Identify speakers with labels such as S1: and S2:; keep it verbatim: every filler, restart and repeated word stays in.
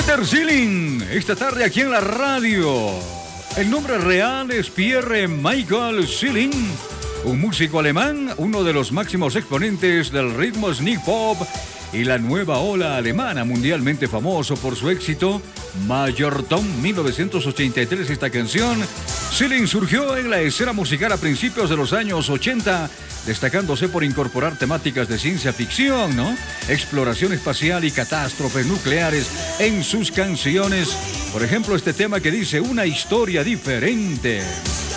S1: Peter Schilling, esta tarde aquí en la radio. El nombre real es Pierre Michael Schilling, un músico alemán, uno de los máximos exponentes del ritmo sneak pop y la nueva ola alemana, mundialmente famoso por su éxito Major Tom mil novecientos ochenta y tres. Esta canción, Schilling surgió en la escena musical a principios de los años ochenta, destacándose por incorporar temáticas de ciencia ficción, ¿no? Exploración espacial y catástrofes nucleares en sus canciones. Por ejemplo, este tema que dice Una historia diferente.